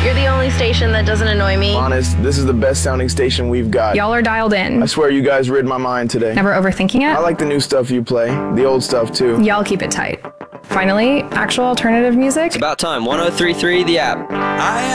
You're the only station that doesn't annoy me. Honest, this is the best sounding station we've got. Y'all are dialed in. I swear you guys rid my mind today. Never overthinking it? I like the new stuff you play, the old stuff too. Y'all keep it tight. Finally, actual alternative music. It's about time. 103.3 The App.